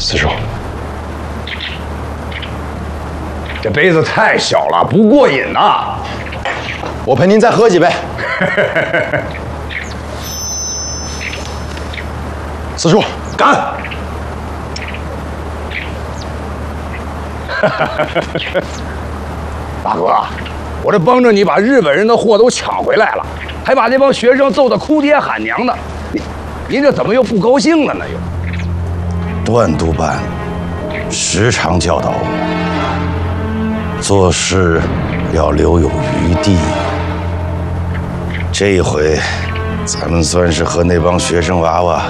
四叔， 这杯子太小了，不过瘾呐。 我陪您再喝几杯。四叔， 干！大哥，我这帮着你把日本人的货都抢回来了，还把那帮学生揍得哭爹喊娘的，您这怎么又不高兴了呢？又？ 段督办时常教导我，做事要留有余地。这一回，咱们算是和那帮学生娃娃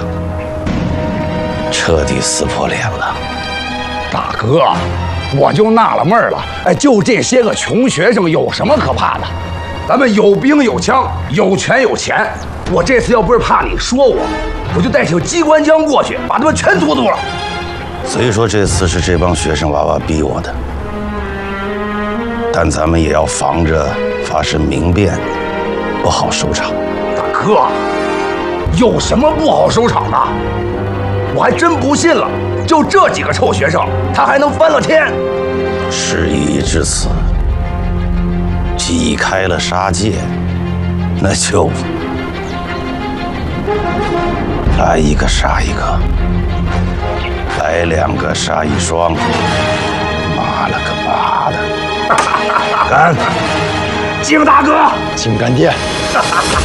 彻底撕破脸了。 大哥，我就纳了闷了，哎，就这些个穷学生有什么可怕的？咱们有兵有枪，有权有钱。我这次要不是怕你说我就带请机关枪过去，把他们全突突了。 虽说这次是这帮学生娃娃逼我的，但咱们也要防着发生民变，不好收场。 大哥，有什么不好收场的？我还真不信了，就这几个臭学生，他还能翻了天？ 事已至此，既开了杀戒，那就来一个杀一个，来2个杀1双，妈了个妈的！干！ 敬大哥， 请干爹。